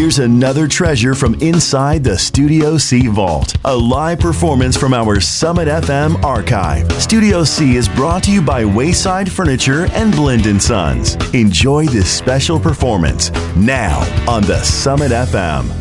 Here's another treasure from inside the Studio C vault, a live performance from our Summit FM archive. Studio C is brought to you by Wayside Furniture and Blind & Sons. Enjoy this special performance now on the Summit FM.